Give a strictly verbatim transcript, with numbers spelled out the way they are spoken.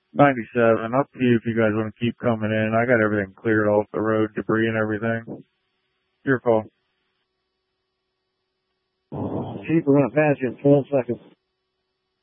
ninety-seven, up to you if you guys want to keep coming in. I got everything cleared off the road, debris and everything. Your call. Chief, we're going to pass you in twelve seconds.